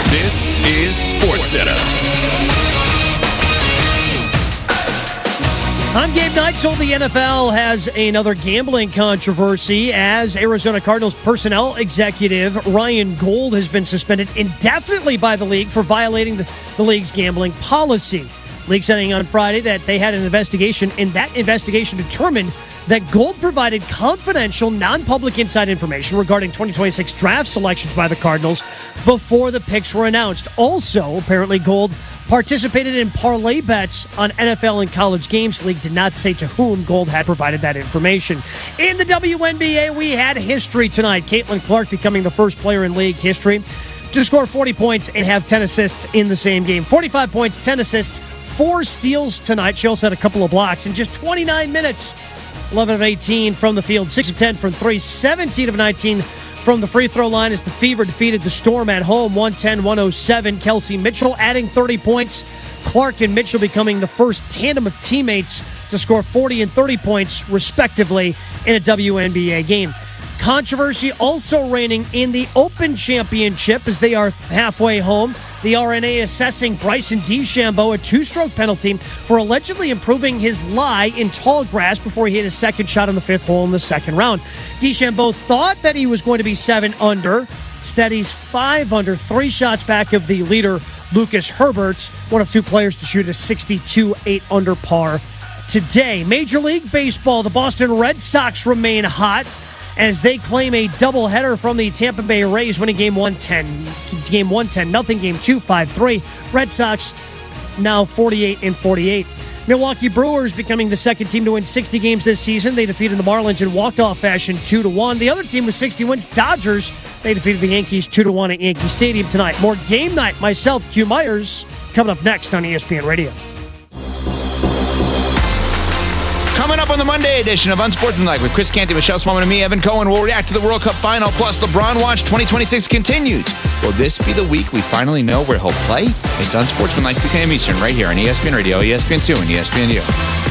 This is SportsCenter. I'm Gabe Neitzel. The NFL has another gambling controversy as Arizona Cardinals personnel executive Ryan Gold has been suspended indefinitely by the league for violating the league's gambling policy. League saying on Friday that they had an investigation, and that investigation determined that Gold provided confidential, non-public inside information regarding 2026 draft selections by the Cardinals before the picks were announced. Also, apparently, Gold participated in parlay bets on NFL and college games. The league did not say to whom Gold had provided that information. In the WNBA, we had history tonight. Caitlin Clark becoming the first player in league history to score 40 points and have 10 assists in the same game. 45 points, 10 assists, 4 steals tonight. She also had a couple of blocks in just 29 minutes. 11 of 18 from the field, 6 of 10 from 3, 17 of 19 from the free throw line as the Fever defeated the Storm at home, 110-107. Kelsey Mitchell adding 30 points. Clark and Mitchell becoming the first tandem of teammates to score 40 and 30 points, respectively, in a WNBA game. Controversy also reigning in the Open Championship as they are halfway home. The RNA assessing Bryson DeChambeau a 2-stroke penalty for allegedly improving his lie in tall grass before he hit his second shot on the 5th hole in the second round. DeChambeau thought that he was going to be 7 under. Instead, he's 5 under, 3 shots back of the leader, Lucas Herbert, one of 2 players to shoot a 62 8 under par today. Major League Baseball, the Boston Red Sox remain hot as they claim a doubleheader from the Tampa Bay Rays, winning Game 110. Game 110, nothing. Game 2, 5-3. Red Sox now 48 and 48. Milwaukee Brewers becoming the second team to win 60 games this season. They defeated the Marlins in walk-off fashion 2-1. The other team with 60 wins, Dodgers, they defeated the Yankees 2-1 at Yankee Stadium tonight. More game night, myself, Q Myers, coming up next on ESPN Radio. Coming up on the Monday edition of Unsportsmanlike with Chris Canty, Michelle Smallman, and me, Evan Cohen, we'll react to the World Cup final, plus LeBron Watch 2026 continues. Will this be the week we finally know where he'll play? It's Unsportsmanlike 2 p.m. Eastern right here on ESPN Radio, ESPN2, and ESPNU.